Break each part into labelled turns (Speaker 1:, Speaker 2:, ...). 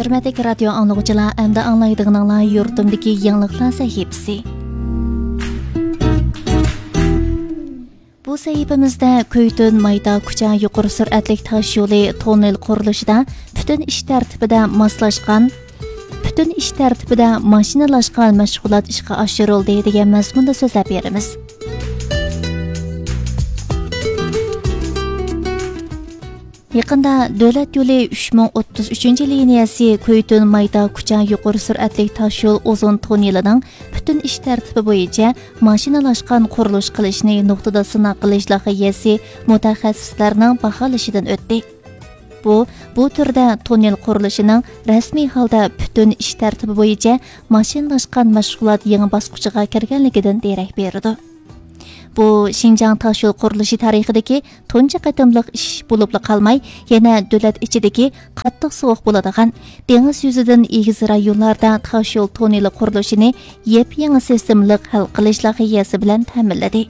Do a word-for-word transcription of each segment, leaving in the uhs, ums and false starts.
Speaker 1: Hürmetli radyo anlıqçılar, əmdə anlaydığınızlar yurtumdaki yanlıqlar sahipsi. Bu sahifimizdə Köytün Mayda Kucha yuqori sür'atlik tosh yo'li tonnel qurilishida bütün ish tartibida moslaşqan, bütün ish tartibida mashinalashgan mashg'ulot ishga oshirildi degan mazmunda so'zlab beramiz. Yaqında Davlat yo'li uch ming o'ttiz uchinchi liniyasi Köytün Mayda Kucha yuqori sur'atli tosh yo'l uzun tonnelining bütün ish tartibi bo'yicha mashinalashgan qurilish qilishni nuqtada sinov qilish loyihasi mutaxassislarning baholashidan o'tdi. Bu, bu turda tonnel qurilishining rasmiy holda bütün ish tartibi bo'yicha mashinalashgan mashg'ulot yangi bosqichiga kirganligidan darak berdi. Bu Şinjan tosh yo'l qurilishi tarixidagi tunji qatimliq ish bo'lib qolmay, yana davlat ichidagi qattiq sovuq bo'ladigan dengiz yuzidan egiz rayonlarda tosh yo'l tonneli qurilishini yep-yangi sistemlik hal qilish loyihasi bilan ta'minladi.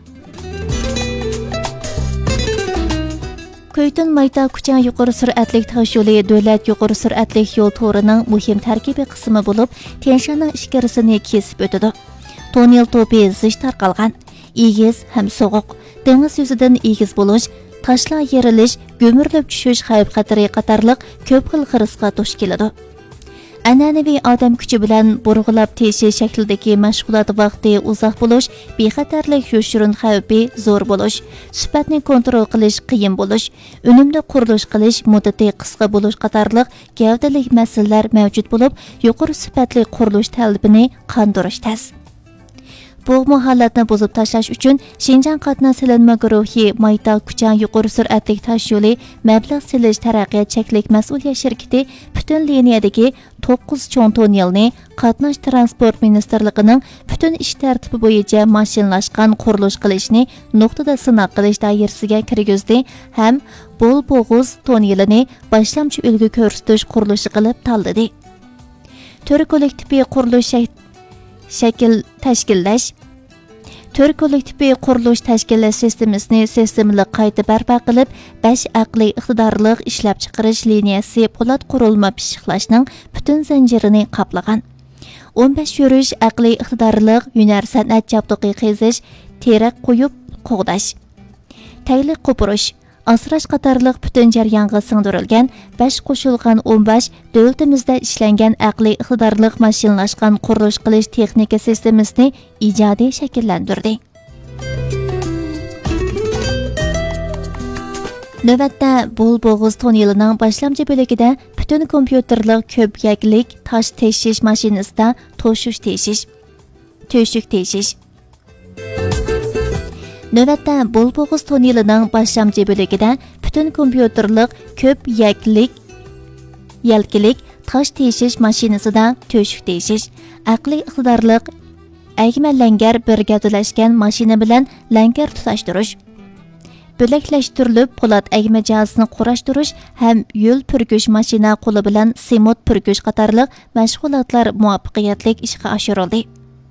Speaker 1: Köytün Mayda Kucha yuqori sur'atli tosh yo'li davlat yuqori sur'atli yo'l to'rining muhim tarkibiy qismi bo'lib, Tianshanning ichkarisini kesib o'tadi. Tonnel to'pi zich tarqalgan. Egiz ham soğuq, dengiz yuzidan egiz bo'lish, tashlar yerilish, gömürlüb tushish xavf-xatari qatorliq ko'p xil xirisga duch keladi. An'anaviy odam kuchi bilan burg'ilab teshish shaklidagi mashg'ulot vaqti uzoq bo'lish, bexatarlik yoshirin xavfi zo'r bo'lish, sifatni kontrol qilish qiyin bo'lish, unumli qurilish qilish muddati qisqa bo'lish qatorliq gavdalik masalalar mavjud bo'lib, yuqori sifatli qurilish talabini qondirish tas. Bu muhallatni buzib tashlash uchun Şinjan qatna silinma guruhi Mayda Kucha yuqori sur'atli tosh yo'li mablag' silish taraqqiyot cheklik mas'uliyat shirkati butun liniyadagi to'qqiz cho'ng tonnelni Qatnash transport ministrligining butun ish tartibi bo'yicha mashinalashgan qurilish qilishni nuqtada sinov qilish doirasiga kirgizdi ham Bol Bo'g'iz tonnelini boshlamchi ulgu ko'rsatish qurilishi qilib tanladi. To'rt kollektiviy qurilish shakl tashkillash to'rt kollektiviy qurilish tashkillash sistemasini sistemli qayta barpo qilib, besh aqliy iqtidorliq ishlab chiqarish liniyasi po'lat qurilma pishiqlashning butun zanjirini qoplagan. o'n besh yurish aqliy iqtidorliq hunar san'at jabduqi qizish, terak qo'yib qo'g'dash, taylik qo'pirish, asrash qatorliq butun jarayonga singdirilgan besh qo'shilgan o'n besh davlatimizda ishlangan aqliy iqtidorliq mashinalashgan qurilish qilish texnika sistemasini ijodiy shakllantirdi. Navbatda Bol Bo'g'iz tonnelining boshlamchi bo'lagida butun kompyuterlik ko'p yaklik tosh teshish mashinasida to'shish teshish, to'shuk teshish. Navbatda Bol Bo'g'iz tonnelining boshlamchi bo'lagida butun kompyuterlik ko'p yaklik yalkilik tosh teshish mashinasida to'shuk teshish, aqliy iqtidorliq agma-langar bir gavdalashgan mashina bilan langar tutashtirish, bo'laklashtirilib po'lat agma jihozini qurashtirish ham yo'l purkish mashina qo'li bilan semot purkish qatorliq mashg'ulotlar muvaffaqiyatli ishga oshirildi.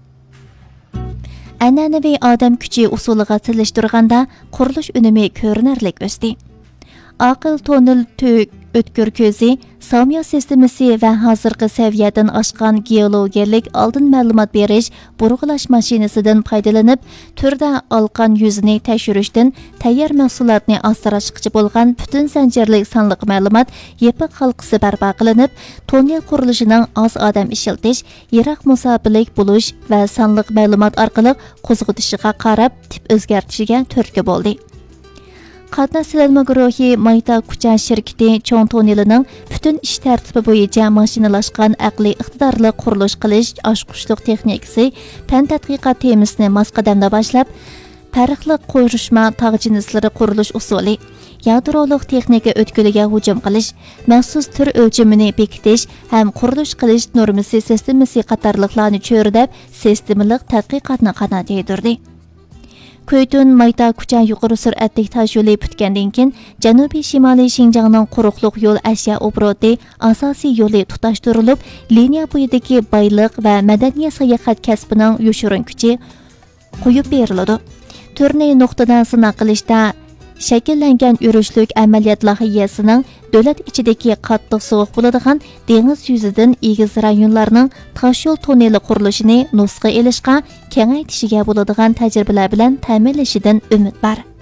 Speaker 1: An'anaviy odam kuchi usuliga tilishtirganda qurilish unumi ko'rinarlik o'sdi. Aql tonnel o'tkir ko'zi, Samyo sistemasi va hozirgi saviyadan oshgan geologiyalik oldin ma'lumot berish burg'ilash mashinasidan foydalanib, turda olqan yuzini tekshirishdan tayyor mahsulotni asrashqchi bo'lgan butun zanjirlik sonliq ma'lumot yepiq halqasi barpo qilinib, tonnel qurilishining oz odam ishiltish, yiroq musofilik bo'lish va sonliq ma'lumot orqali qo'zg'atishiga qarab tip o'zgartishiga turtki bo'ldi. Qatna silinma guruhi Mayda Kucha shirkati cho'ng tonnelining butun ish tartibi bo'yicha mashinalashgan aqliy iqtidorli qurilish qilish oshqushliq texnikasi fan tadqiqot temisini masqadamda boshlab, farqli qo'yishma tog' jinslari qurilish usuli, yadroliq texnika o'tkiliga hujum qilish, maxsus tur o'lchamini bekitish ham qurilish qilish normasi sistemasi qatorliqlarni cho'ridab, sistemalik tadqiqotni qanot yedirdi. Köytün Mayda Kucha yuqori sur'atli tosh yo'li bitgandan keyin janubiy shimoliy Şinjanning quruqliq yo'l ashyo obroti asosiy yo'li tutashtirilib, liniya bo'yidagi boyliq va madaniyat sayohat kasbining yoshirin kuchi qo'yib beriladi. Turni nuqtadan sinov qilishda shakllangan yurishlik amaliyot loyihasining davlat ichidagi qattiq sovuq bo'ladigan dengiz yuzidan egiz rayonlarning toshyo'l tonneli qurilishini nusxa elishga kengaytishiga bo'ladigan tajribalar bilan ta'minlashidan umid bor.